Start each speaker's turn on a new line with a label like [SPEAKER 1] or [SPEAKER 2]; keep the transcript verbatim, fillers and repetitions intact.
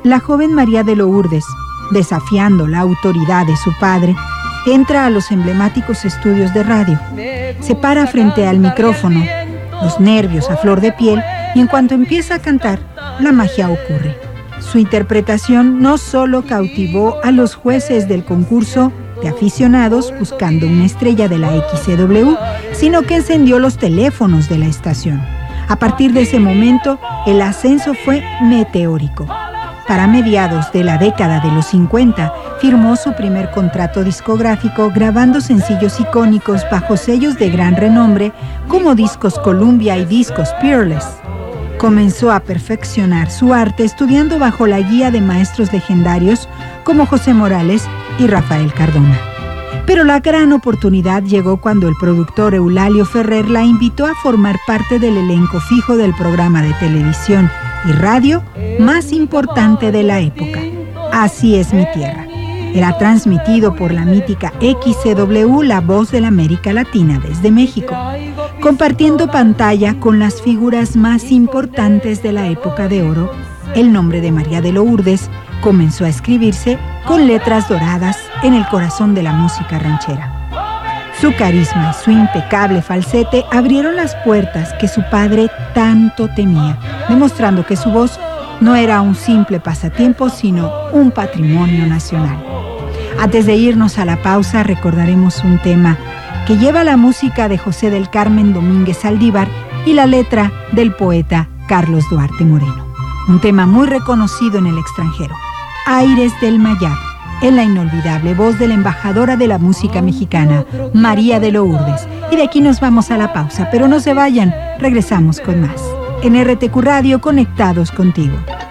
[SPEAKER 1] la joven María de Lourdes, desafiando la autoridad de su padre, entra a los emblemáticos estudios de radio. Se para frente al micrófono, los nervios a flor de piel, y en cuanto empieza a cantar, la magia ocurre. Su interpretación no solo cautivó a los jueces del concurso de aficionados buscando una estrella de la X C W, sino que encendió los teléfonos de la estación. A partir de ese momento, el ascenso fue meteórico. Para mediados de la década de los cincuenta, firmó su primer contrato discográfico grabando sencillos icónicos bajo sellos de gran renombre como Discos Columbia y Discos Peerless. Comenzó a perfeccionar su arte estudiando bajo la guía de maestros legendarios como José Morales y Rafael Cardona. Pero la gran oportunidad llegó cuando el productor Eulalio Ferrer la invitó a formar parte del elenco fijo del programa de televisión y radio más importante de la época, Así es mi tierra. Era transmitido por la mítica X C W, la voz de la América Latina desde México, compartiendo pantalla con las figuras más importantes de la época de oro. El nombre de María de Lourdes comenzó a escribirse con letras doradas en el corazón de la música ranchera. Su carisma y su impecable falsete abrieron las puertas que su padre tanto temía, demostrando que su voz no era un simple pasatiempo, sino un patrimonio nacional. Antes de irnos a la pausa, recordaremos un tema que lleva la música de José del Carmen Domínguez Saldívar y la letra del poeta Carlos Duarte Moreno. Un tema muy reconocido en el extranjero, Aires del Mayab, en la inolvidable voz de la embajadora de la música mexicana, María de Lourdes. Y de aquí nos vamos a la pausa, pero no se vayan, regresamos con más. En R T Q Radio, conectados contigo.